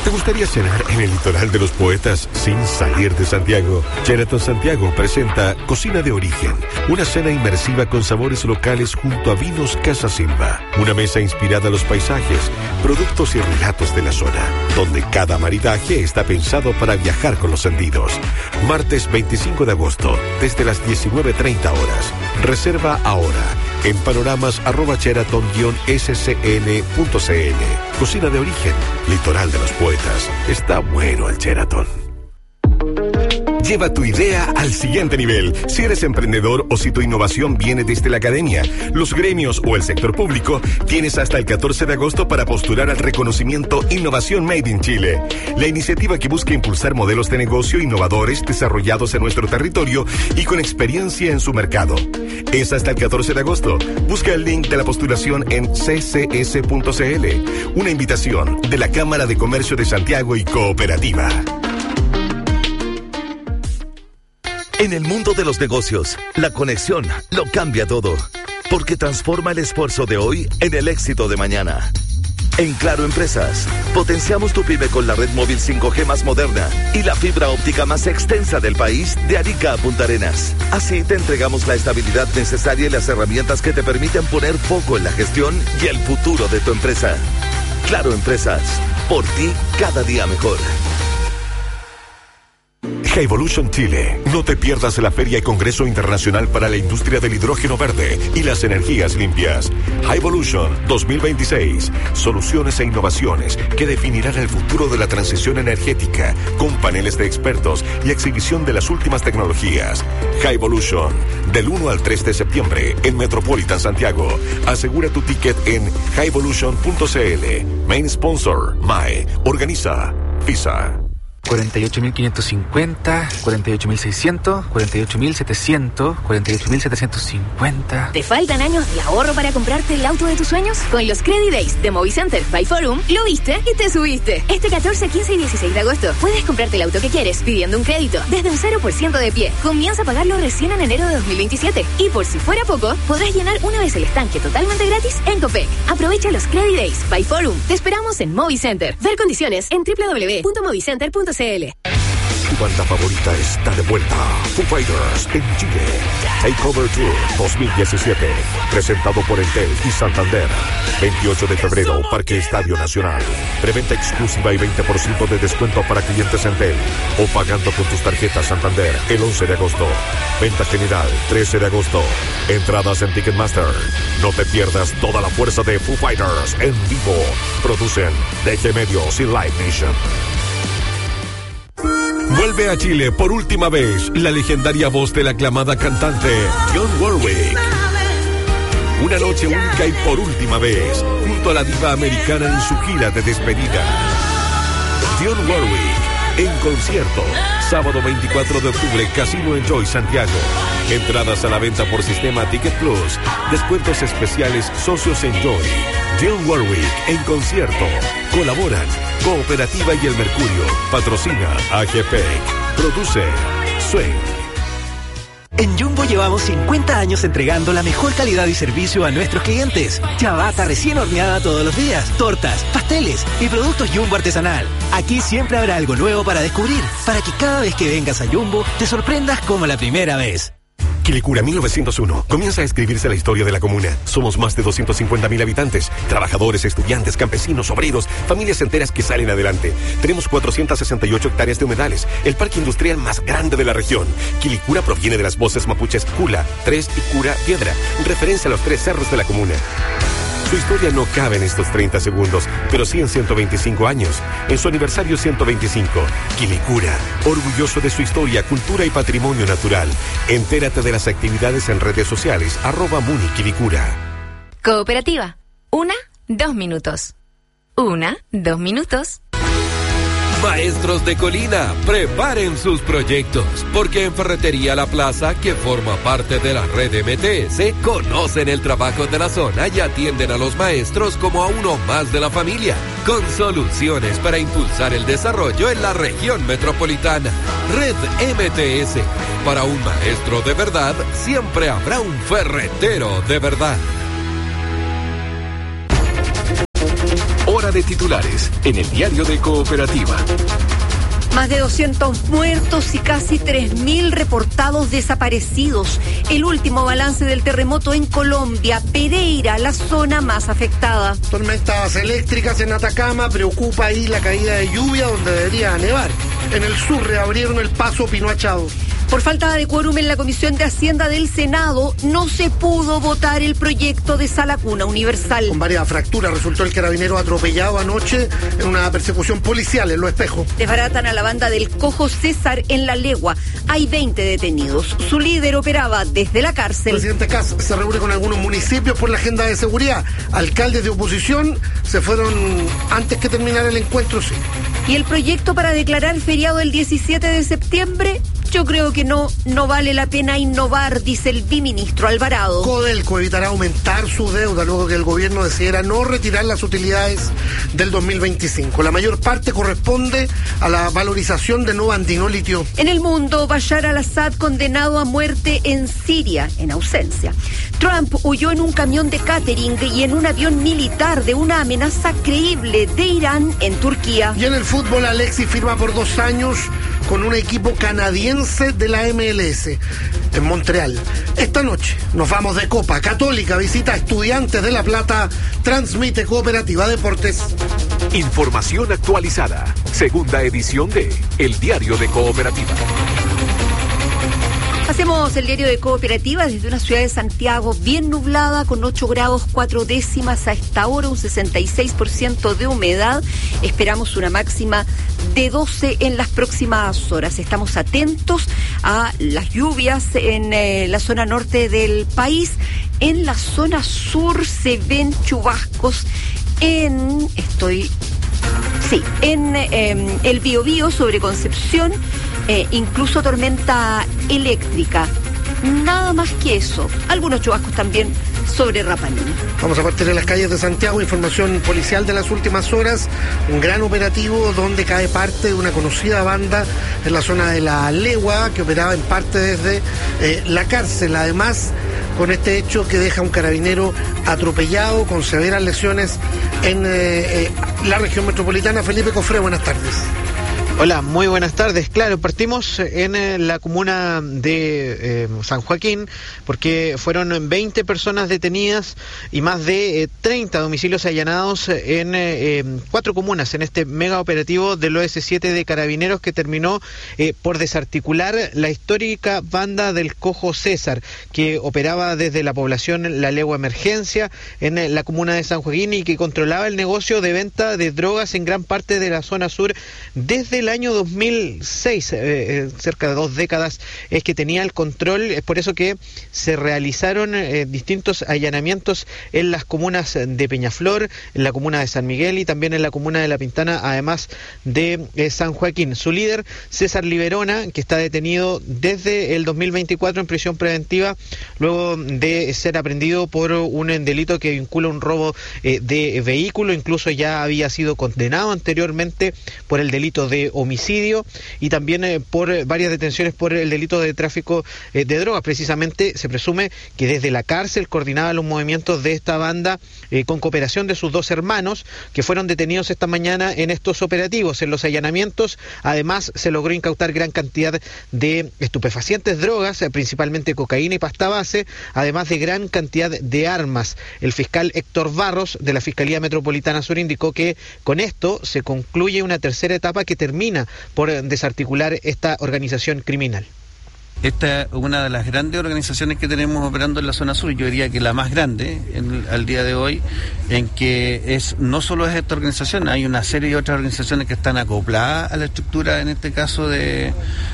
¿Te gustaría cenar en el litoral de los poetas sin salir de Santiago? Sheraton Santiago presenta Cocina de Origen, una cena inmersiva con sabores locales junto a Vinos Casa Silva. Una mesa inspirada a los paisajes, productos y relatos de la zona, donde cada maridaje está pensado para viajar con los sentidos. Martes 25 de agosto, desde las 19:30 horas. Reserva ahora en panoramas@sheraton-scl.cl. Cocina de Origen, litoral de los poetas. Está bueno el Sheraton. Lleva tu idea al siguiente nivel. Si eres emprendedor o si tu innovación viene desde la academia, los gremios o el sector público, tienes hasta el 14 de agosto para postular al reconocimiento Innovación Made in Chile. La iniciativa que busca impulsar modelos de negocio innovadores desarrollados en nuestro territorio y con experiencia en su mercado. Es hasta el 14 de agosto. Busca el link de la postulación en ccs.cl. Una invitación de la Cámara de Comercio de Santiago y Cooperativa. En el mundo de los negocios, la conexión lo cambia todo, porque transforma el esfuerzo de hoy en el éxito de mañana. En Claro Empresas, potenciamos tu pyme con la red móvil 5G más moderna y la fibra óptica más extensa del país, de Arica a Punta Arenas. Así te entregamos la estabilidad necesaria y las herramientas que te permiten poner foco en la gestión y el futuro de tu empresa. Claro Empresas, por ti cada día mejor. Evolution Chile. No te pierdas la Feria y Congreso Internacional para la Industria del Hidrógeno Verde y las Energías Limpias. Evolution 2026. Soluciones e innovaciones que definirán el futuro de la transición energética, con paneles de expertos y exhibición de las últimas tecnologías. Evolution, del 1 al 3 de septiembre en Metropolitan Santiago. Asegura tu ticket en highevolution.cl. Main sponsor, MAE. Organiza FISA. 48.550, 48.600, 48.700, 48.750. ¿Te faltan años de ahorro para comprarte el auto de tus sueños? Con los Credit Days de Movicenter by Forum, lo viste y te subiste. Este 14, 15 y 16 de agosto puedes comprarte el auto que quieres pidiendo un crédito desde un 0% de pie. Comienza a pagarlo recién en enero de 2027. Y por si fuera poco, podrás llenar una vez el estanque totalmente gratis en Copec. Aprovecha los Credit Days by Forum. Te esperamos en Movicenter. Ver condiciones en www.movicenter.cl. Tu banda favorita está de vuelta. Foo Fighters en Chile. Takeover Tour 2017. Presentado por Entel y Santander. 28 de febrero, Parque Estadio Nacional. Preventa exclusiva y 20% de descuento para clientes Entel. O pagando con tus tarjetas Santander el 11 de agosto. Venta general 13 de agosto. Entradas en Ticketmaster. No te pierdas toda la fuerza de Foo Fighters en vivo. Producen DG Medios y Live Nation. Vuelve a Chile por última vez la legendaria voz de la aclamada cantante Dionne Warwick. Una noche única y por última vez, junto a la diva americana en su gira de despedida. Dionne Warwick en concierto, sábado 24 de octubre, Casino Enjoy Santiago. Entradas a la venta por sistema Ticket Plus. Descuentos especiales Socios Enjoy. Dionne Warwick en concierto. Colaboran Cooperativa y El Mercurio. Patrocina AGP. Produce Swing. En Jumbo llevamos 50 años entregando la mejor calidad y servicio a nuestros clientes. Ciabatta recién horneada todos los días, tortas, pasteles y productos Jumbo artesanal. Aquí siempre habrá algo nuevo para descubrir, para que cada vez que vengas a Jumbo te sorprendas como la primera vez. Quilicura 1901. Comienza a escribirse la historia de la comuna. Somos más de 250.000 habitantes. Trabajadores, estudiantes, campesinos, obreros, familias enteras que salen adelante. Tenemos 468 hectáreas de humedales. El parque industrial más grande de la región. Quilicura proviene de las voces mapuches Cula, Tres y Cura Piedra, referencia a los 3 cerros de la comuna. Su historia no cabe en estos 30 segundos, pero sí en 125 años. En su aniversario 125, Quilicura, orgulloso de su historia, cultura y patrimonio natural. Entérate de las actividades en redes sociales, @MuniQuilicura. Cooperativa. 1, 2 minutos. 1, 2 minutos. Maestros de Colina, preparen sus proyectos, porque en Ferretería La Plaza, que forma parte de la red MTS, conocen el trabajo de la zona y atienden a los maestros como a uno más de la familia, con soluciones para impulsar el desarrollo en la región metropolitana. Red MTS, para un maestro de verdad, siempre habrá un ferretero de verdad. Hora de titulares en el Diario de Cooperativa. Más de 200 muertos y casi 3.000 reportados desaparecidos. El último balance del terremoto en Colombia. Pereira, la zona más afectada. Tormentas eléctricas en Atacama. Preocupa ahí la caída de lluvia donde debería nevar. En el sur reabrieron el paso Pino Achado. Por falta de quórum en la Comisión de Hacienda del Senado, no se pudo votar el proyecto de sala cuna universal. Con varias fracturas resultó el carabinero atropellado anoche en una persecución policial en Los Espejos. Desbaratan a la banda del Cojo César en La Legua. Hay 20 detenidos. Su líder operaba desde la cárcel. El presidente Kast se reúne con algunos municipios por la agenda de seguridad. Alcaldes de oposición se fueron antes que terminara el encuentro, sí. ¿Y el proyecto para declarar feriado el 17 de septiembre? Yo creo que no vale la pena innovar, dice el biministro Alvarado. Codelco evitará aumentar su deuda luego que el gobierno decidiera no retirar las utilidades del 2025. La mayor parte corresponde a la valorización de nuevo antinolitio. En el mundo, Bashar al-Assad condenado a muerte en Siria, en ausencia. Trump huyó en un camión de catering y en un avión militar de una amenaza creíble de Irán en Turquía. Y en el fútbol, Alexis firma por 2 años con un equipo canadiense de la MLS en Montreal. Esta noche nos vamos de Copa. Católica visita a Estudiantes de La Plata. Transmite Cooperativa Deportes. Información actualizada. Segunda edición de El Diario de Cooperativa. Hacemos el Diario de Cooperativa desde una ciudad de Santiago bien nublada, con 8 grados 4 décimas a esta hora, un 66% de humedad. Esperamos una máxima de 12 en las próximas horas. Estamos atentos a las lluvias en la zona norte del país. En la zona sur se ven chubascos en el Biobío sobre Concepción. Incluso tormenta eléctrica. Nada más que eso. Algunos chubascos también sobre Rapa Nui. Vamos a partir de las calles de Santiago. Información policial de las últimas horas. Un gran operativo donde cae parte de una conocida banda en la zona de La Legua, que operaba en parte desde la cárcel. Además, con este hecho que deja un carabinero atropellado con severas lesiones en la región metropolitana. Felipe Cofré, buenas tardes. Hola, muy buenas tardes. Claro, partimos en la comuna de San Joaquín, porque fueron 20 personas detenidas y más de 30 domicilios allanados en 4 comunas en este mega operativo del OS7 de Carabineros, que terminó por desarticular la histórica banda del Cojo César, que operaba desde la población La Legua Emergencia en la comuna de San Joaquín y que controlaba el negocio de venta de drogas en gran parte de la zona sur desde el año 2006, cerca de 2 décadas es que tenía el control. Es por eso que se realizaron distintos allanamientos en las comunas de Peñaflor, en la comuna de San Miguel y también en la comuna de La Pintana, además de San Joaquín. Su líder, César Liberona, que está detenido desde el 2024 en prisión preventiva, luego de ser aprendido por un delito que vincula un robo de vehículo. Incluso ya había sido condenado anteriormente por el delito de homicidio y también por varias detenciones por el delito de tráfico de drogas. Precisamente se presume que desde la cárcel coordinaba los movimientos de esta banda con cooperación de sus 2 hermanos, que fueron detenidos esta mañana en estos operativos. En los allanamientos, además, se logró incautar gran cantidad de estupefacientes, drogas, principalmente cocaína y pasta base, además de gran cantidad de armas. El fiscal Héctor Barros, de la Fiscalía Metropolitana Sur, indicó que con esto se concluye una tercera etapa que termina por desarticular esta organización criminal. Esta es una de las grandes organizaciones que tenemos operando en la zona sur, yo diría que la más grande al día de hoy, en que no solo es esta organización, hay una serie de otras organizaciones que están acopladas a la estructura, en este caso del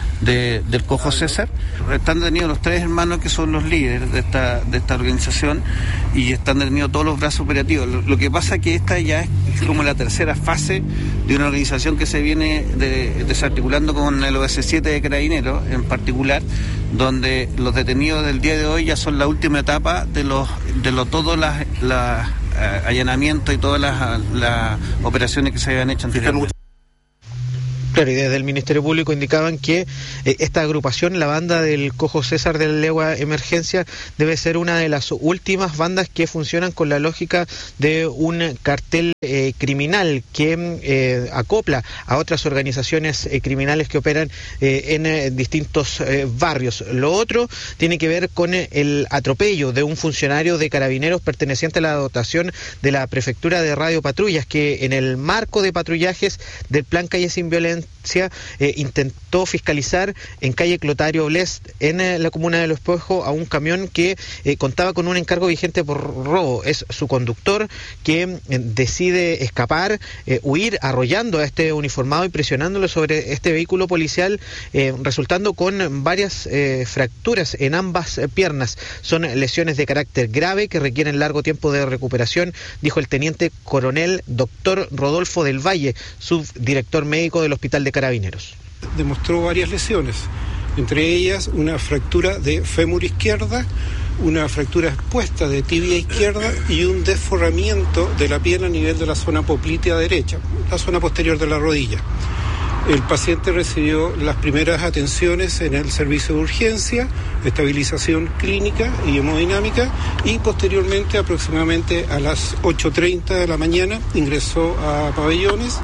Cojo César. Están detenidos los 3 hermanos que son los líderes de esta organización y están detenidos todos los brazos operativos. Lo que pasa es que esta ya es como la tercera fase de una organización que se viene desarticulando con el OS7 de Carabineros en particular, donde los detenidos del día de hoy ya son la última etapa de todos los allanamientos y todas las operaciones que se habían hecho anteriormente. Claro, y desde el Ministerio Público indicaban que esta agrupación, la banda del Cojo César de la Legua Emergencia, debe ser una de las últimas bandas que funcionan con la lógica de un cartel criminal que acopla a otras organizaciones criminales que operan en distintos barrios. Lo otro tiene que ver con el atropello de un funcionario de Carabineros perteneciente a la dotación de la Prefectura de Radio Patrullas, que en el marco de patrullajes del Plan Calle Sin Violencia intentó fiscalizar en calle Clotario Blest, en la comuna de Los Espejos, a un camión que contaba con un encargo vigente por robo. Es su conductor que decide escapar, huir arrollando a este uniformado y presionándolo sobre este vehículo policial, resultando con varias fracturas en ambas piernas. Son lesiones de carácter grave que requieren largo tiempo de recuperación, dijo el teniente coronel doctor Rodolfo del Valle, subdirector médico del Hospital de Carabineros. Demostró varias lesiones, entre ellas una fractura de fémur izquierda, una fractura expuesta de tibia izquierda y un desforramiento de la piel a nivel de la zona poplitea derecha, la zona posterior de la rodilla. El paciente recibió las primeras atenciones en el servicio de urgencia, estabilización clínica y hemodinámica, y posteriormente, aproximadamente a las 8:30 de la mañana, ingresó a pabellones.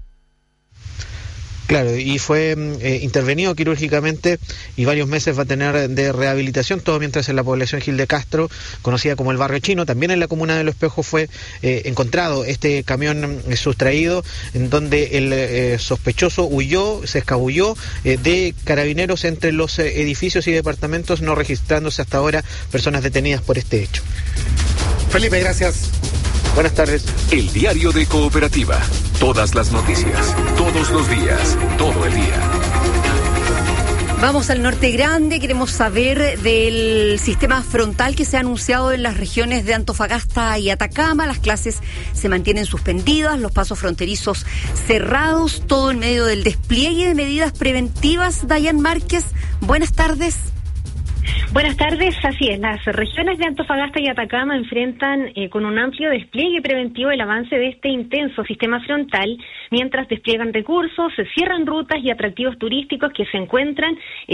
Claro, y fue intervenido quirúrgicamente y varios meses va a tener de rehabilitación, todo mientras en la población Gil de Castro, conocida como el Barrio Chino, también en la comuna de Los Espejos, fue encontrado este camión sustraído, en donde el sospechoso huyó, se escabulló de Carabineros entre los edificios y departamentos, no registrándose hasta ahora personas detenidas por este hecho. Felipe, gracias. Buenas tardes. El diario de Cooperativa. Todas las noticias, todos los días, todo el día. Vamos al Norte Grande, queremos saber del sistema frontal que se ha anunciado en las regiones de Antofagasta y Atacama. Las clases se mantienen suspendidas, los pasos fronterizos cerrados, todo en medio del despliegue de medidas preventivas. Dayan Márquez, buenas tardes. Buenas tardes, así es. Las regiones de Antofagasta y Atacama enfrentan con un amplio despliegue preventivo el avance de este intenso sistema frontal, mientras despliegan recursos, se cierran rutas y atractivos turísticos que se encuentran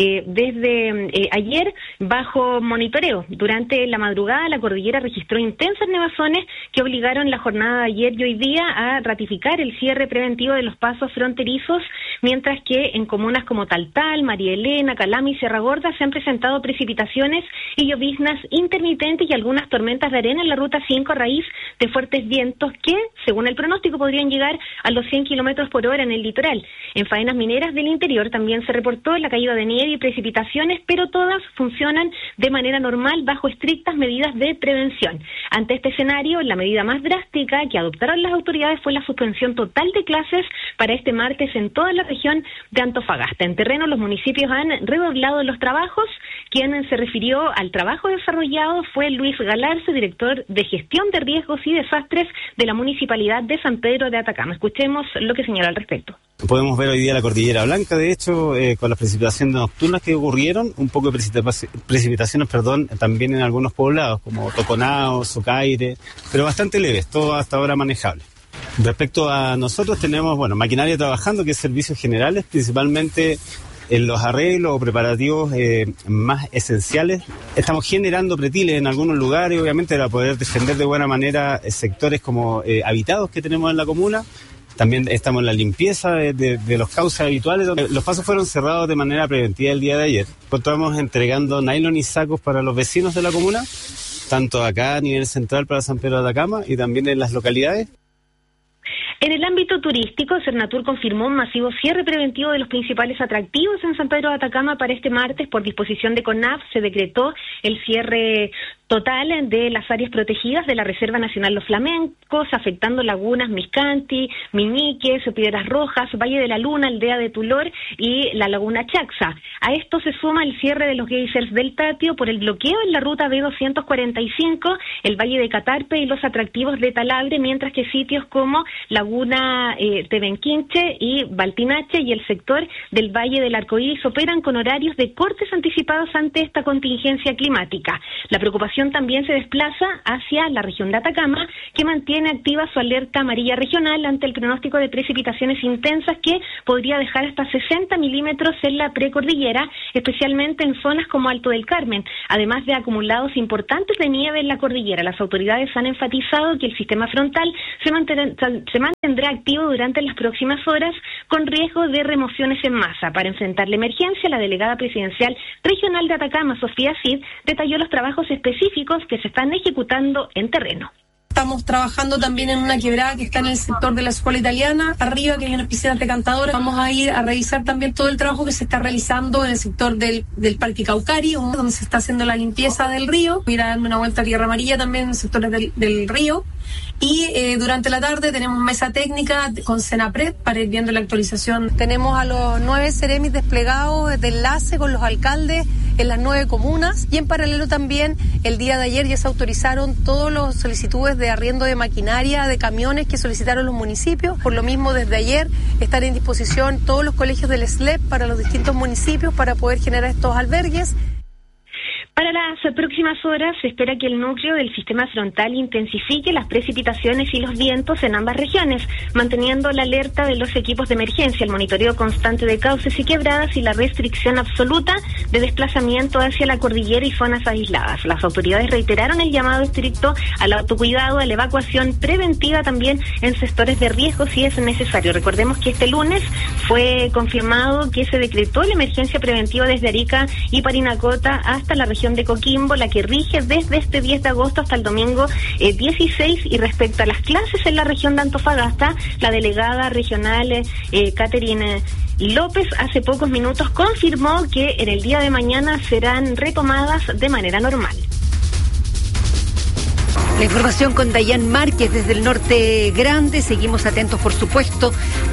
desde ayer bajo monitoreo. Durante la madrugada, la cordillera registró intensas nevazones que obligaron la jornada de ayer y hoy día a ratificar el cierre preventivo de los pasos fronterizos, mientras que en comunas como Taltal, María Elena, Calama y Sierra Gorda se han presentado precipitaciones y lloviznas intermitentes y algunas tormentas de arena en la ruta 5 a raíz de fuertes vientos que, según el pronóstico, podrían llegar a los 100 kilómetros por hora en el litoral. En faenas mineras del interior también se reportó la caída de nieve y precipitaciones, pero todas funcionan de manera normal bajo estrictas medidas de prevención. Ante este escenario, la medida más drástica que adoptaron las autoridades fue la suspensión total de clases para este martes en toda la región de Antofagasta. En terreno, los municipios han redoblado los trabajos. Quien se refirió al trabajo desarrollado fue Luis Galarza, director de Gestión de Riesgos y Desastres de la Municipalidad de San Pedro de Atacama. Escuchemos lo que señaló al respecto. Podemos ver hoy día la Cordillera Blanca, de hecho, con las precipitaciones nocturnas que ocurrieron, un poco de precipitaciones, también en algunos poblados, como Toconao, Socaire, pero bastante leves, todo hasta ahora manejable. Respecto a nosotros, tenemos, maquinaria trabajando, que es servicios generales, principalmente en los arreglos o preparativos más esenciales. Estamos generando pretiles en algunos lugares, obviamente, para poder defender de buena manera sectores como habitados que tenemos en la comuna. También estamos en la limpieza de los cauces habituales. Los pasos fueron cerrados de manera preventiva el día de ayer. Estamos entregando nylon y sacos para los vecinos de la comuna, tanto acá a nivel central para San Pedro de Atacama y también en las localidades. En el ámbito turístico, Cernatur confirmó un masivo cierre preventivo de los principales atractivos en San Pedro de Atacama para este martes. Por disposición de CONAF se decretó el cierre total de las áreas protegidas de la Reserva Nacional Los Flamencos, afectando lagunas Miscanti, Miñiques, Piedras Rojas, Valle de la Luna, Aldea de Tulor y la Laguna Chaxa. A esto se suma el cierre de los geysers del Tatio por el bloqueo en la ruta B245, el Valle de Catarpe y los atractivos de Talabre, mientras que sitios como Laguna Tebenquinche y Baltinache y el sector del Valle del Arcoíris operan con horarios de cortes anticipados ante esta contingencia climática. La preocupación precipitación también se desplaza hacia la región de Atacama, que mantiene activa su alerta amarilla regional ante el pronóstico de precipitaciones intensas que podría dejar hasta 60 milímetros en la precordillera, especialmente en zonas como Alto del Carmen, además de acumulados importantes de nieve en la cordillera. Las autoridades han enfatizado que el sistema frontal se mantendrá activo durante las próximas horas con riesgo de remociones en masa. Para enfrentar la emergencia, la delegada presidencial regional de Atacama, Sofía Cid, detalló los trabajos específicos que se están ejecutando en terreno. Estamos trabajando también en una quebrada que está en el sector de la escuela italiana, arriba que hay una piscina decantadora. Vamos a ir a revisar también todo el trabajo que se está realizando en el sector del Parque Caucari, donde se está haciendo la limpieza del río. Ir a darme una vuelta a Tierra Amarilla también en el sector del río. Y durante la tarde tenemos mesa técnica con Senapred para ir viendo la actualización. Tenemos a los 9 Ceremis desplegados de enlace con los alcaldes en las 9 comunas, y en paralelo también el día de ayer ya se autorizaron todas las solicitudes de arriendo de maquinaria, de camiones que solicitaron los municipios. Por lo mismo, desde ayer están en disposición todos los colegios del SLEP para los distintos municipios para poder generar estos albergues. Para las próximas horas se espera que el núcleo del sistema frontal intensifique las precipitaciones y los vientos en ambas regiones, manteniendo la alerta de los equipos de emergencia, el monitoreo constante de cauces y quebradas y la restricción absoluta de desplazamiento hacia la cordillera y zonas aisladas. Las autoridades reiteraron el llamado estricto al autocuidado, a la evacuación preventiva también en sectores de riesgo si es necesario. Recordemos que este lunes fue confirmado que se decretó la emergencia preventiva desde Arica y Parinacota hasta la región de Coquimbo, la que rige desde este 10 de agosto hasta el domingo 16. Y respecto a las clases en la región de Antofagasta, la delegada regional Catherine López hace pocos minutos confirmó que en el día de mañana serán retomadas de manera normal. La información con Dayan Márquez desde el Norte Grande. Seguimos atentos, por supuesto,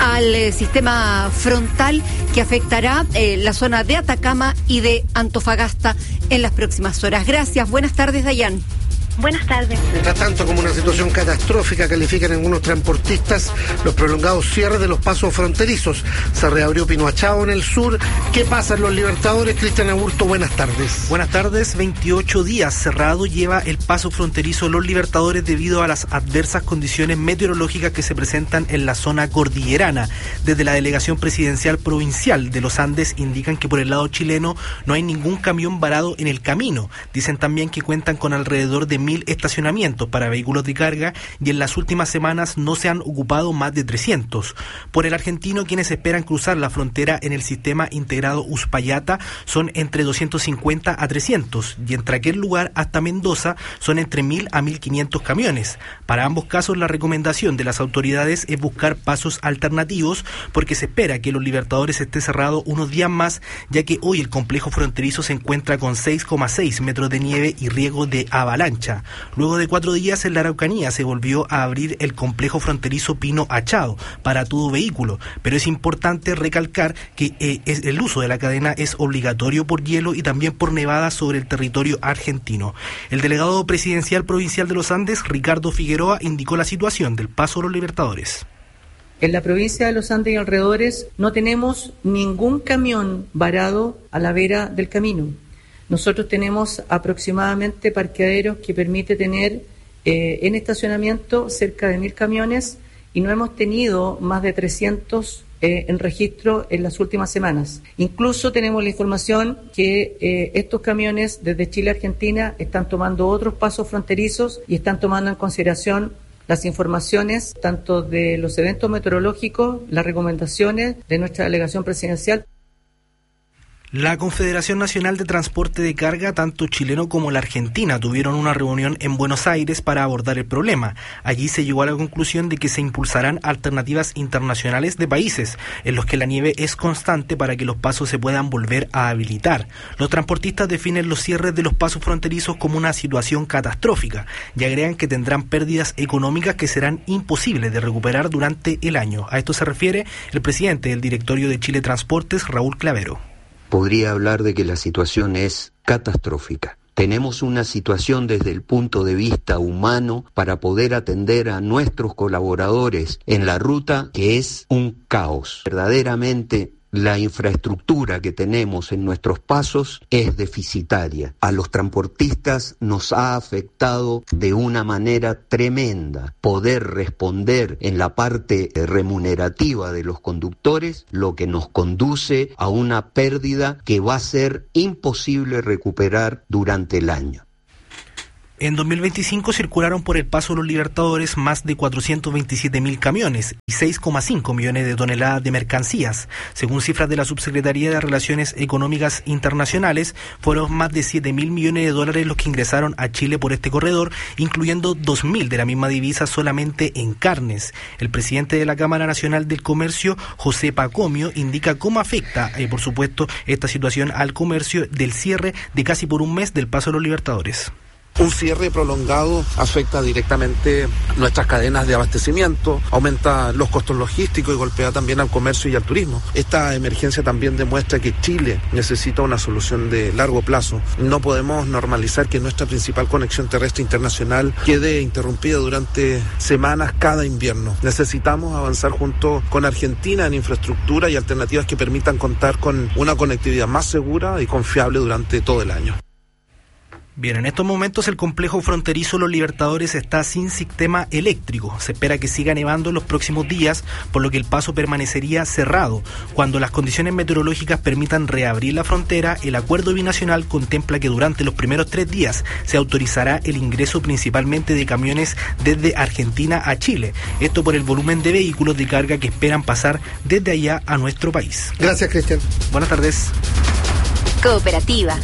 al sistema frontal que afectará la zona de Atacama y de Antofagasta en las próximas horas. Gracias. Buenas tardes, Dayan. Buenas tardes. Mientras tanto, como una situación catastrófica, califican algunos transportistas los prolongados cierres de los pasos fronterizos. Se reabrió Pinoachao en el sur. ¿Qué pasa en los Libertadores? Cristian Aburto, buenas tardes. Buenas tardes. 28 días cerrado lleva el paso fronterizo Los Libertadores debido a las adversas condiciones meteorológicas que se presentan en la zona cordillerana. Desde la Delegación Presidencial Provincial de los Andes indican que por el lado chileno no hay ningún camión varado en el camino. Dicen también que cuentan con alrededor de 1.000 estacionamientos para vehículos de carga y en las últimas semanas no se han ocupado más de 300. Por el argentino, quienes esperan cruzar la frontera en el sistema integrado Uspallata son entre 250 a 300 y entre aquel lugar hasta Mendoza son entre 1.000 a 1.500 camiones. Para ambos casos, la recomendación de las autoridades es buscar pasos alternativos porque se espera que Los Libertadores esté cerrado unos días más, ya que hoy el complejo fronterizo se encuentra con 6,6 metros de nieve y riesgo de avalancha. Luego de 4 días en la Araucanía se volvió a abrir el complejo fronterizo Pinoachao para todo vehículo, pero es importante recalcar que el uso de la cadena es obligatorio por hielo y también por nevadas sobre el territorio argentino. El delegado presidencial provincial de los Andes, Ricardo Figueroa, indicó la situación del paso a Los Libertadores. En la provincia de los Andes y alrededores no tenemos ningún camión varado a la vera del camino. Nosotros tenemos aproximadamente parqueaderos que permite tener en estacionamiento cerca de 1.000 camiones y no hemos tenido más de 300 en registro en las últimas semanas. Incluso tenemos la información que estos camiones desde Chile a Argentina están tomando otros pasos fronterizos y están tomando en consideración las informaciones tanto de los eventos meteorológicos, las recomendaciones de nuestra delegación presidencial. La Confederación Nacional de Transporte de Carga, tanto chileno como la argentina, tuvieron una reunión en Buenos Aires para abordar el problema. Allí se llegó a la conclusión de que se impulsarán alternativas internacionales de países en los que la nieve es constante para que los pasos se puedan volver a habilitar. Los transportistas definen los cierres de los pasos fronterizos como una situación catastrófica y agregan que tendrán pérdidas económicas que serán imposibles de recuperar durante el año. A esto se refiere el presidente del directorio de Chile Transportes, Raúl Clavero. Podría hablar de que la situación es catastrófica. Tenemos una situación desde el punto de vista humano para poder atender a nuestros colaboradores en la ruta que es un caos. Verdaderamente la infraestructura que tenemos en nuestros pasos es deficitaria. A los transportistas nos ha afectado de una manera tremenda poder responder en la parte remunerativa de los conductores, lo que nos conduce a una pérdida que va a ser imposible recuperar durante el año. En 2025 circularon por el Paso Los Libertadores más de 427.000 camiones y 6,5 millones de toneladas de mercancías. Según cifras de la Subsecretaría de Relaciones Económicas Internacionales, fueron más de 7.000 millones de dólares los que ingresaron a Chile por este corredor, incluyendo 2.000 de la misma divisa solamente en carnes. El presidente de la Cámara Nacional del Comercio, José Pacomio, indica cómo afecta, por supuesto, esta situación al comercio del cierre de casi por un mes del Paso Los Libertadores. Un cierre prolongado afecta directamente nuestras cadenas de abastecimiento, aumenta los costos logísticos y golpea también al comercio y al turismo. Esta emergencia también demuestra que Chile necesita una solución de largo plazo. No podemos normalizar que nuestra principal conexión terrestre internacional quede interrumpida durante semanas cada invierno. Necesitamos avanzar junto con Argentina en infraestructura y alternativas que permitan contar con una conectividad más segura y confiable durante todo el año. Bien, en estos momentos el complejo fronterizo Los Libertadores está sin sistema eléctrico. Se espera que siga nevando en los próximos días, por lo que el paso permanecería cerrado. Cuando las condiciones meteorológicas permitan reabrir la frontera, el acuerdo binacional contempla que durante los primeros 3 días se autorizará el ingreso principalmente de camiones desde Argentina a Chile. Esto por el volumen de vehículos de carga que esperan pasar desde allá a nuestro país. Gracias, Cristian. Buenas tardes. Cooperativa.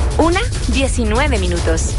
1:19 minutos.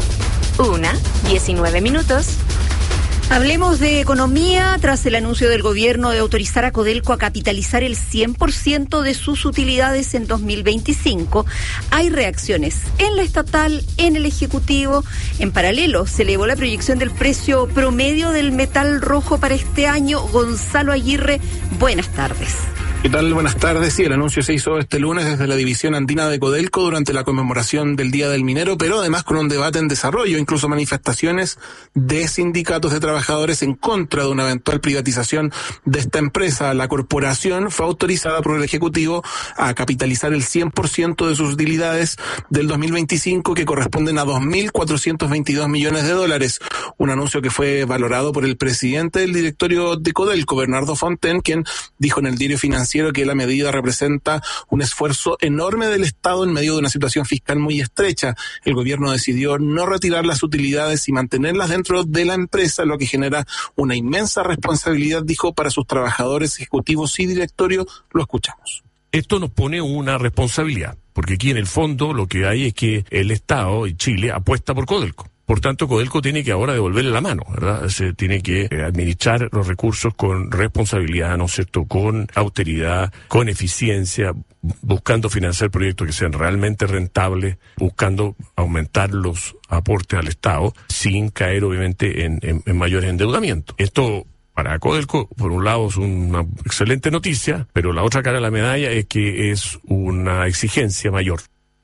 1:19 minutos. Hablemos de economía. Tras el anuncio del gobierno de autorizar a Codelco a capitalizar el 100% de sus utilidades en 2025, hay reacciones en la estatal, en el Ejecutivo. En paralelo, se elevó la proyección del precio promedio del metal rojo para este año. Gonzalo Aguirre, buenas tardes. ¿Qué tal? Buenas tardes. Sí, el anuncio se hizo este lunes desde la división andina de Codelco durante la conmemoración del Día del Minero, pero además con un debate en desarrollo, incluso manifestaciones de sindicatos de trabajadores en contra de una eventual privatización de esta empresa. La corporación fue autorizada por el Ejecutivo a capitalizar el 100% de sus utilidades del 2025, que corresponden a 2.422 millones de dólares. Un anuncio que fue valorado por el presidente del directorio de Codelco, Bernardo Fontaine, quien dijo en el Diario Financiero que la medida representa un esfuerzo enorme del Estado en medio de una situación fiscal muy estrecha. El gobierno decidió no retirar las utilidades y mantenerlas dentro de la empresa, lo que genera una inmensa responsabilidad, dijo, para sus trabajadores, ejecutivos y directorio. Lo escuchamos. Esto nos pone una responsabilidad, porque aquí en el fondo lo que hay es que el Estado y Chile apuesta por Codelco. Por tanto, Codelco tiene que ahora devolverle la mano, ¿verdad? Se tiene que administrar los recursos con responsabilidad, ¿no es cierto?, con austeridad, con eficiencia, buscando financiar proyectos que sean realmente rentables, buscando aumentar los aportes al Estado, sin caer obviamente en mayores endeudamientos. Esto para Codelco, por un lado, es una excelente noticia, pero la otra cara de la medalla es que es una exigencia mayor.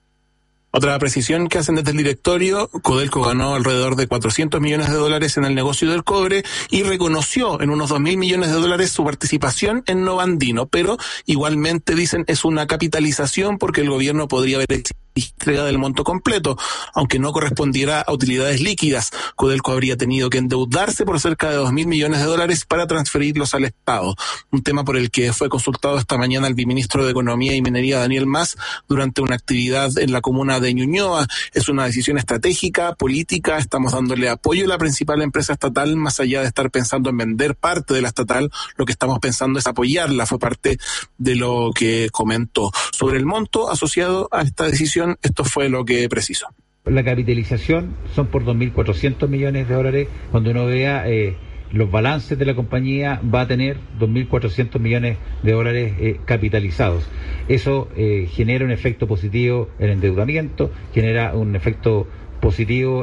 Otra precisión que hacen desde el directorio: Codelco ganó alrededor de 400 millones de dólares en el negocio del cobre y reconoció en unos 2.000 millones de dólares su participación en Nova Andino, pero igualmente dicen es una capitalización porque el gobierno podría haber entrega del monto completo, aunque no correspondiera a utilidades líquidas. Codelco habría tenido que endeudarse por cerca de 2.000 millones de dólares para transferirlos al Estado, un tema por el que fue consultado esta mañana el viceministro de Economía y Minería, Daniel Mas, durante una actividad en la comuna de Ñuñoa. Es una decisión estratégica, política. Estamos dándole apoyo a la principal empresa estatal, más allá de estar pensando en vender parte de la estatal. Lo que estamos pensando es apoyarla, fue parte de lo que comentó. Sobre el monto asociado a esta decisión, esto fue lo que precisó. La capitalización son por 2.400 millones de dólares. Cuando uno vea los balances de la compañía, va a tener 2.400 millones de dólares capitalizados. Eso genera un efecto positivo en endeudamiento, genera un efecto positivo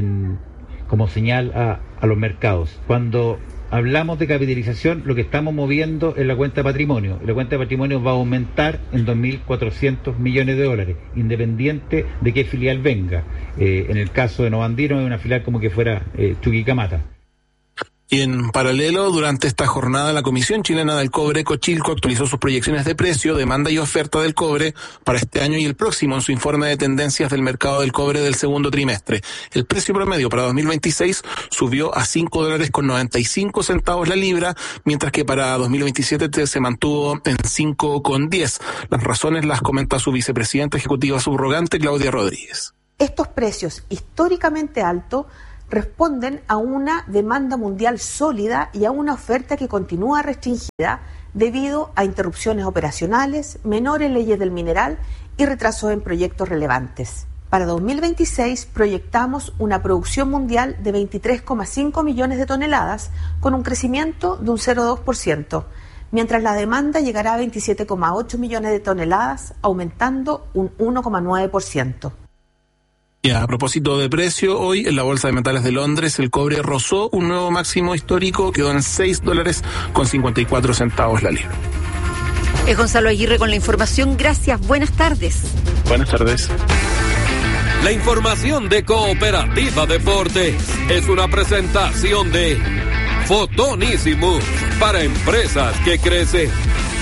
como señal a los mercados. Cuando hablamos de capitalización, lo que estamos moviendo es la cuenta de patrimonio. La cuenta de patrimonio va a aumentar en 2.400 millones de dólares, independiente de qué filial venga. En el caso de Nova Andino es una filial como que fuera Chuquicamata. Y en paralelo, durante esta jornada, la Comisión Chilena del Cobre, Cochilco, actualizó sus proyecciones de precio, demanda y oferta del cobre para este año y el próximo en su informe de tendencias del mercado del cobre del segundo trimestre. El precio promedio para 2026 subió a $5.95 la libra, mientras que para 2027 se mantuvo en $5.10. Las razones las comenta su vicepresidenta ejecutiva subrogante, Claudia Rodríguez. Estos precios históricamente altos responden a una demanda mundial sólida y a una oferta que continúa restringida debido a interrupciones operacionales, menores leyes del mineral y retrasos en proyectos relevantes. Para 2026 proyectamos una producción mundial de 23,5 millones de toneladas con un crecimiento de un 0,2%, mientras la demanda llegará a 27,8 millones de toneladas, aumentando un 1,9%. Y a propósito de precio, hoy en la Bolsa de Metales de Londres el cobre rozó un nuevo máximo histórico, quedó en $6.54 la libra. Es Gonzalo Aguirre con la información. Gracias, buenas tardes. Buenas tardes. La información de Cooperativa Deportes es una presentación de Fotonísimos para empresas que crecen.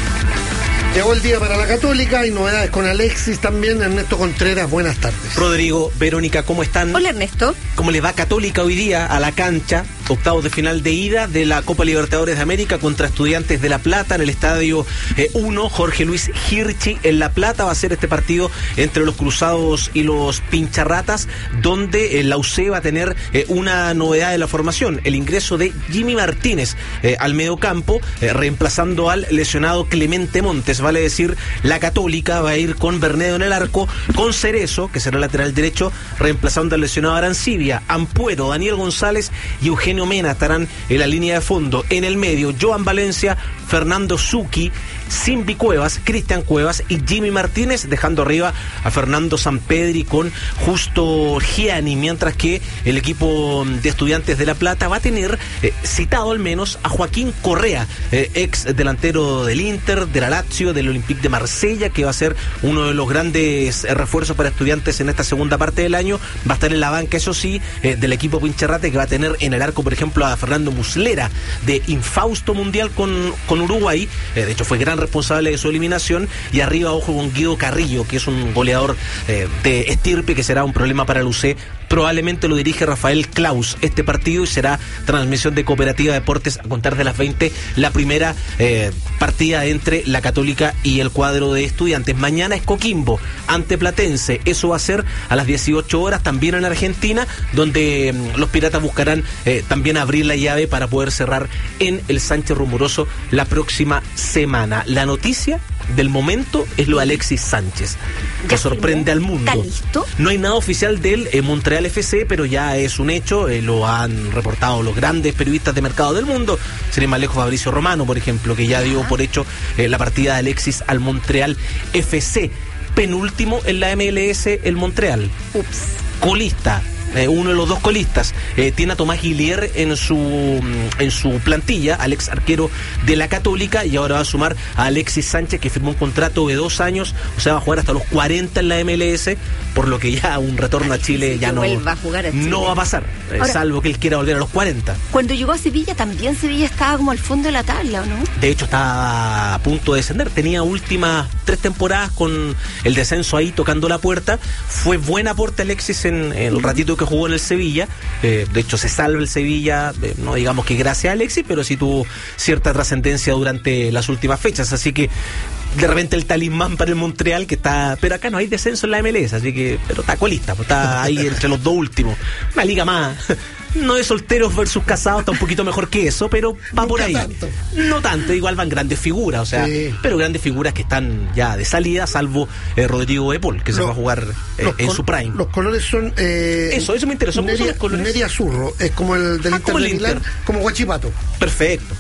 Llegó el día para la Católica, hay novedades con Alexis también. Ernesto Contreras, buenas tardes. Rodrigo, Verónica, ¿cómo están? Hola, Ernesto. ¿Cómo le va Católica hoy día a la cancha? Octavos de final de ida de la Copa Libertadores de América contra Estudiantes de La Plata en el Estadio 1, Jorge Luis Hirschi en La Plata. Va a ser este partido entre los Cruzados y los Pincharratas, donde la UC va a tener una novedad de la formación, el ingreso de Jimmy Martínez al mediocampo, reemplazando al lesionado Clemente Montes. Vale decir, la Católica va a ir con Bernedo en el arco, con Cerezo, que será lateral derecho, reemplazando al lesionado Arancibia, Ampuero, Daniel González y Eugenio Mena estarán en la línea de fondo. En el medio, Joan Valencia, Fernando Zucchi, Simbi Cuevas, Cristian Cuevas y Jimmy Martínez, dejando arriba a Fernando Sampedri con Justo Gianni, mientras que el equipo de Estudiantes de La Plata va a tener citado al menos a Joaquín Correa, ex delantero del Inter, de la Lazio, del Olympique de Marsella, que va a ser uno de los grandes refuerzos para Estudiantes en esta segunda parte del año. Va a estar en la banca, eso sí, del equipo Pincharrate, que va a tener en el arco, por ejemplo, a Fernando Muslera, de infausto mundial con Uruguay. De hecho, fue gran responsable de su eliminación. Y arriba, ojo con Guido Carrillo, que es un goleador de estirpe, que será un problema para el UC. Probablemente lo dirige Rafael Klaus este partido y será transmisión de Cooperativa Deportes a contar de las 20, la primera partida entre la Católica y el cuadro de Estudiantes. Mañana es Coquimbo ante Platense, eso va a ser a las 18 horas también en Argentina, donde los Piratas buscarán también abrir la llave para poder cerrar en el Sánchez Rumoroso la próxima semana. La noticia del momento es lo de Alexis Sánchez, que sorprende al mundo. ¿Está listo? No hay nada oficial de él en Montreal FC, pero ya es un hecho, lo han reportado los grandes periodistas de mercado del mundo. Sin ir más lejos, Fabricio Romano, por ejemplo, que ya dio por hecho la partida de Alexis al Montreal FC. Penúltimo en la MLS el Montreal. Ups. Colista. Uno de los dos colistas tiene a Tomás Guillier en su plantilla, al ex arquero de la Católica, y ahora va a sumar a Alexis Sánchez, que firmó un contrato de 2 años, o sea, va a jugar hasta los 40 en la MLS, por lo que ya un retorno a Chile ya no va a pasar, ahora, salvo que él quiera volver a los 40. Cuando llegó a Sevilla, también Sevilla estaba como al fondo de la tabla, ¿o no? De hecho, estaba a punto de descender, tenía últimas 3 temporadas con el descenso ahí tocando la puerta. Fue buen aporte Alexis en el ratito que jugó en el Sevilla. De hecho, se salva el Sevilla, no digamos que gracias a Alexis, pero sí tuvo cierta trascendencia durante las últimas fechas, así que de repente el talismán para el Montreal, que está, pero acá no hay descenso en la MLS, así que, pero está colista, está ahí entre los dos últimos, una liga más, no de solteros versus casados, está un poquito mejor que eso, pero va por ahí. No tanto, igual van grandes figuras, o sea, pero grandes figuras que están ya de salida, salvo Rodrigo de Paul, que se va a jugar en su prime. Los colores son eso me interesó. Neria azurro, es como el del Inter de Milán, como Huachipato. Perfecto.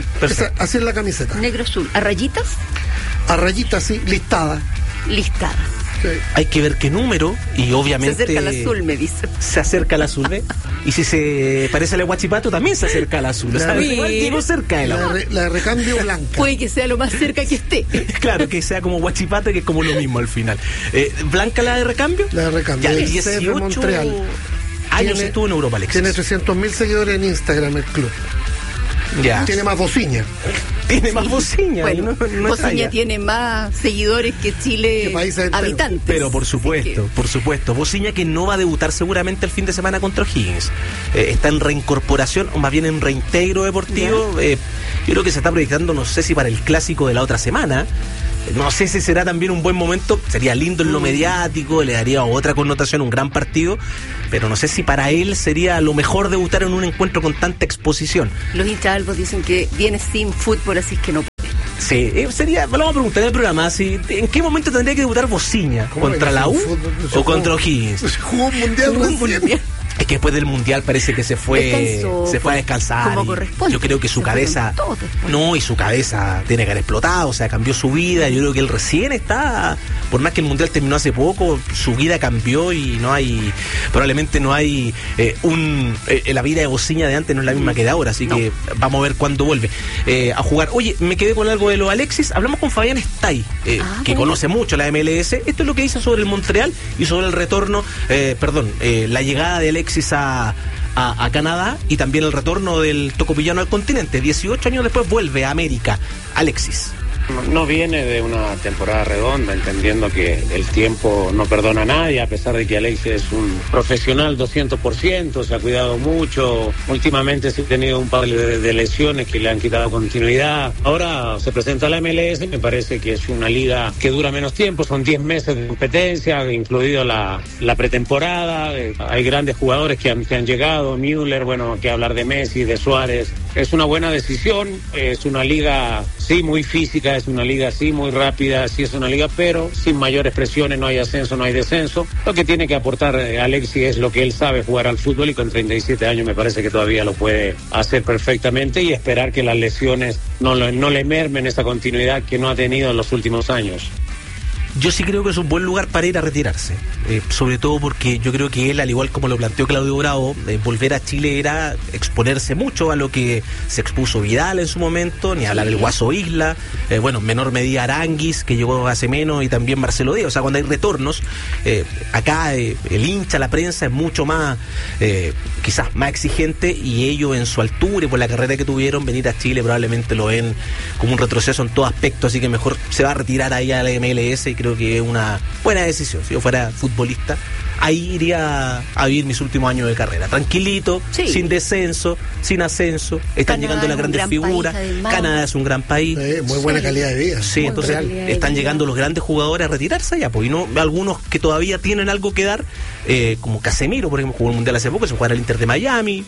Así es la camiseta. Negro azul. ¿A rayitas? A rayitas, sí, listada. Sí. Hay que ver qué número, y obviamente se acerca al azul, me dice. Se acerca al azul, ¿eh? Y si se parece al Huachipato, también se acerca al azul. Igual llegó cerca de la de recambio blanca. Puede que sea lo más cerca que esté. Claro, que sea como Huachipato, que es como lo mismo al final. ¿Blanca la de recambio? La de recambio. Ya, 18 años estuvo en Europa, Alexis. Tiene 300.000 seguidores en Instagram el club. Ya. Tiene más bociña. Tiene más bociña. Bueno, Bociña tiene más seguidores que Chile habitantes. Pero por supuesto. Bociña que no va a debutar seguramente el fin de semana contra O'Higgins. Está en reincorporación, o más bien en reintegro deportivo. Yo creo que se está proyectando, no sé si para el clásico de la otra semana. No sé si será también un buen momento, sería lindo en lo mediático, le daría otra connotación, un gran partido, pero no sé si para él sería lo mejor debutar en un encuentro con tanta exposición. Los hinchas albos dicen que viene sin fútbol, así es que no puede. Sí, sería, vamos a preguntar en el programa, ¿en qué momento tendría que debutar Bociña? ¿Contra la U o contra O'Higgins? Jugó un mundial. Es que después del mundial parece que se fue a descansar. Como corresponde. Yo creo que su cabeza. Y su cabeza tiene que haber explotado, o sea, cambió su vida. Yo creo que él recién está. Por más que el mundial terminó hace poco, su vida cambió y probablemente no hay la vida de Bociña de antes no es la misma que de ahora, así que vamos a ver cuándo vuelve a jugar. Oye, me quedé con algo de lo de Alexis. Hablamos con Fabián Stay, que conoce mucho la MLS. Esto es lo que dice sobre el Montreal y sobre el retorno, la llegada de Alexis a Canadá y también el retorno del tocopillano al continente. 18 años después vuelve a América. Alexis. No viene de una temporada redonda, entendiendo que el tiempo no perdona a nadie, a pesar de que Alexis es un profesional 200%, se ha cuidado mucho. Últimamente se ha tenido un par de lesiones que le han quitado continuidad. Ahora se presenta la MLS, me parece que es una liga que dura menos tiempo, son 10 meses de competencia, incluido la pretemporada. Hay grandes jugadores que han llegado, Müller, que hablar de Messi, de Suárez. Es una buena decisión, es una liga, sí, muy física, es una liga, sí, muy rápida, sí es una liga, pero sin mayores presiones, no hay ascenso, no hay descenso. Lo que tiene que aportar Alexis es lo que él sabe, jugar al fútbol, y con 37 años me parece que todavía lo puede hacer perfectamente, y esperar que las lesiones no le mermen esa continuidad que no ha tenido en los últimos años. Yo sí creo que es un buen lugar para ir a retirarse, sobre todo porque yo creo que él, al igual como lo planteó Claudio Bravo, volver a Chile era exponerse mucho a lo que se expuso Vidal en su momento, ni hablar del Guaso Isla, menor medida Aranguis, que llegó hace menos, y también Marcelo Díaz. O sea, cuando hay retornos, acá el hincha, la prensa es mucho más, quizás más exigente, y ellos en su altura y por la carrera que tuvieron, venir a Chile probablemente lo ven como un retroceso en todo aspecto, así que mejor se va a retirar ahí a la MLS, y creo que es una buena decisión. Si yo fuera futbolista, ahí iría a vivir mis últimos años de carrera, tranquilito, sin descenso, sin ascenso. Están llegando las grandes figuras. Canadá es un gran país. Muy buena calidad de vida. Sí, entonces están llegando los grandes jugadores a retirarse allá, pues, y no algunos que todavía tienen algo que dar, como Casemiro, por ejemplo, jugó el Mundial hace poco, se juega al Inter de Miami.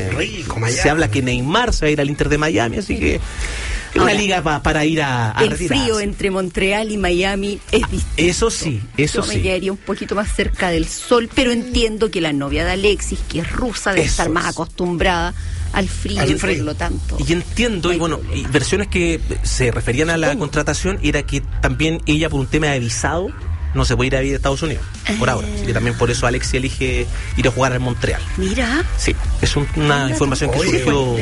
Rico, se habla que Neymar se va a ir al Inter de Miami, así que es una liga para ir a retirarse. El frío entre Montreal y Miami es distinto. Eso sí. Yo me quedaría un poquito más cerca del sol, pero entiendo que la novia de Alexis, que es rusa, debe estar más acostumbrada al frío, por lo tanto. Y entiendo, y versiones que se referían a la contratación, era que también ella, por un tema de visado, no se puede ir a vivir a Estados Unidos por ahora, así que también por eso Alexis elige ir a jugar al Montreal. Mira, sí, es una información que surgió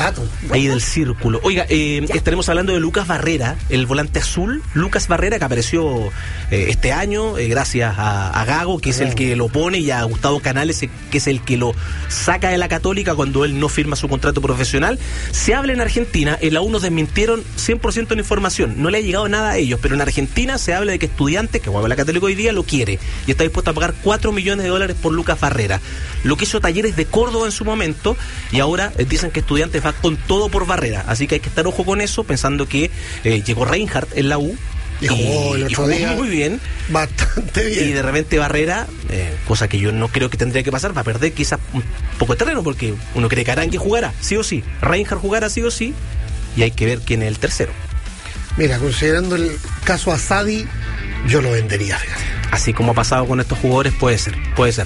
ahí del círculo. Oiga, estaremos hablando de Lucas Barrera, el volante azul. Lucas Barrera, que apareció este año gracias a Gago, que es el que lo pone, y a Gustavo Canales, que es el que lo saca de la Católica cuando él no firma su contrato profesional. Se habla en Argentina, en la U nos desmintieron 100% de la información, no le ha llegado nada a ellos, pero en Argentina se habla de que Estudiantes, que juega la Católica hoy día, lo quiere y está dispuesto a pagar $4 millones por Lucas Barrera, lo que hizo Talleres de Córdoba en su momento, y ahora dicen que Estudiantes va con todo por Barrera, así que hay que estar ojo con eso, pensando que llegó Reinhardt en la U y jugó el otro día muy bien, bastante bien, y de repente Barrera, cosa que yo no creo que tendría que pasar, va a perder quizás un poco de terreno, porque uno cree que Arangue jugará sí o sí, Reinhardt jugará sí o sí, y hay que ver quién es el tercero. Mira, considerando el caso Asadi, yo lo vendería, fíjate. Así como ha pasado con estos jugadores, puede ser.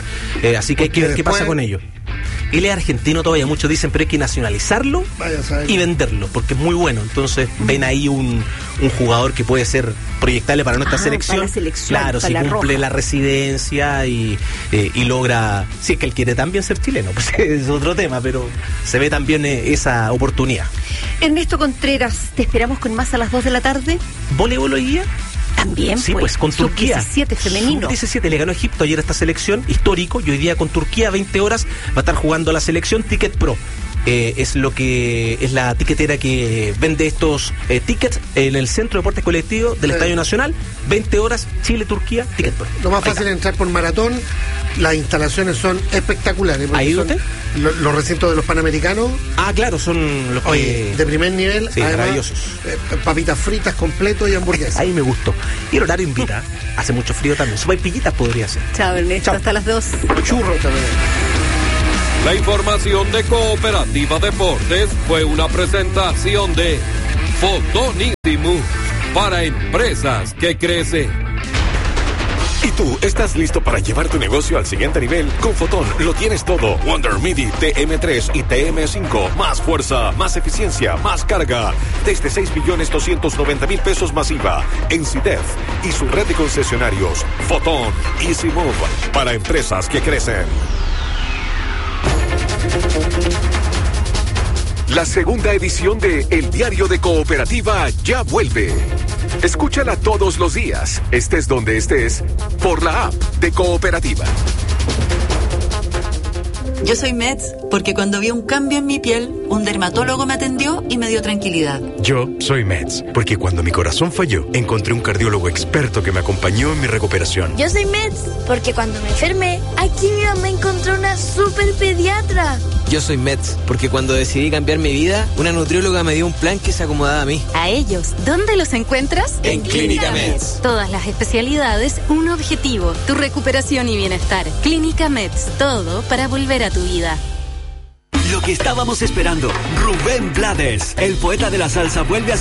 Así que hay que ver qué pasa con ellos. Él es argentino todavía, muchos dicen, pero hay que nacionalizarlo y venderlo, porque es muy bueno. Entonces ven ahí un jugador que puede ser proyectable para nuestra selección. Para la selección. Claro, si cumple roja la residencia y logra, si es que él quiere también ser chileno, pues es otro tema, pero se ve también esa oportunidad. Ernesto Contreras, te esperamos con más a las 2 de la tarde. ¿Voleibol hoy día? También, sí, pues con Turquía. Sub-17 femenino. Sub-17 le ganó a Egipto ayer esta selección, histórico, y hoy día con Turquía, 20 horas, va a estar jugando la selección Ticket Pro. es la tiquetera que vende estos tickets en el Centro de Deportes Colectivos del Estadio Nacional. 20 horas, Chile-Turquía, Ticketpoint. Lo más fácil es entrar por Maratón. Las instalaciones son espectaculares. ¿Ha ido usted? Los recintos de los Panamericanos. Ah, claro, son los de primer nivel. Sí, además, maravillosos. Papitas fritas completo y hamburguesas. Ahí me gustó. Y el horario invita. Hace mucho frío también. Sopaipillitas podría ser. Chao, Ernesto. Hasta las 2. Churros también. La información de Cooperativa Deportes fue una presentación de Fotonísimo para empresas que crecen. ¿Y tú estás listo para llevar tu negocio al siguiente nivel? Con Fotón lo tienes todo. Wonder MIDI TM3 y TM5. Más fuerza, más eficiencia, más carga. Desde 6.290.000 pesos masiva. En CIDEF y su red de concesionarios. Fotón Easy Move para empresas que crecen. La segunda edición de El Diario de Cooperativa ya vuelve. Escúchala todos los días, estés donde estés, por la app de Cooperativa. Yo soy Meds porque cuando vi un cambio en mi piel, un dermatólogo me atendió y me dio tranquilidad. Yo soy Meds porque cuando mi corazón falló, encontré un cardiólogo experto que me acompañó en mi recuperación. Yo soy Meds porque cuando me enfermé, aquí mi mamá encontró una super pediatra. Yo soy Meds porque cuando decidí cambiar mi vida, una nutrióloga me dio un plan que se acomodaba a mí. A ellos, ¿dónde los encuentras? En Clínica Meds. Todas las especialidades, un objetivo, tu recuperación y bienestar. Clínica Meds, todo para volver a tu vida. Lo que estábamos esperando, Rubén Blades, el poeta de la salsa, vuelve a